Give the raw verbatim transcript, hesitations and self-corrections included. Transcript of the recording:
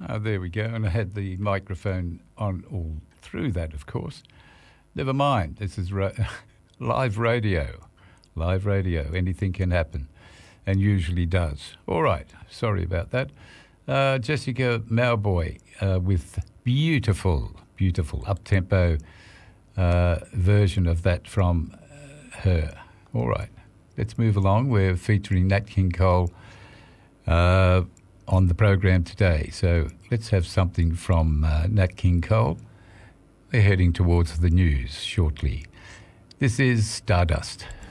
Oh, there we go. And I had the microphone on all through that, of course. Never mind. This is ra- live radio. Live radio. Anything can happen, and usually does. All right. Sorry about that. Uh, Jessica Mauboy uh, with beautiful, beautiful up-tempo uh, version of that from uh, her. All right. Let's move along. We're featuring Nat King Cole uh, on the program today. So let's have something from uh, Nat King Cole. We're heading towards the news shortly. This is Stardust.